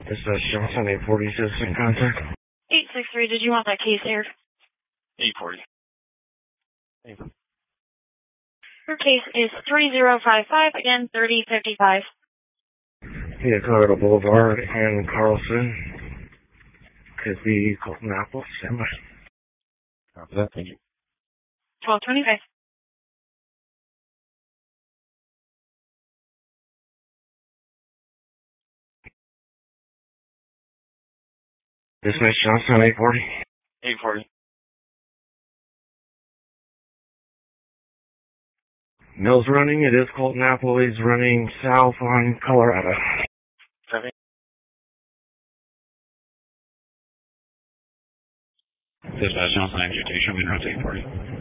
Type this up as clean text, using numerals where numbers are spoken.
This is Johnson 840 citizen contact. 863, did you want that case aired? 840. Your case is 3055, again, 3055. Yeah, Colorado Boulevard and Carlson. Could be Colton Apple. Stand by. Copy that, thank you. 1225. Dismiss Johnson 840. 840. Mill's running. It is Colton Apple. He's running south on Colorado. 7. Dispatch Johnson, execution, we know 840.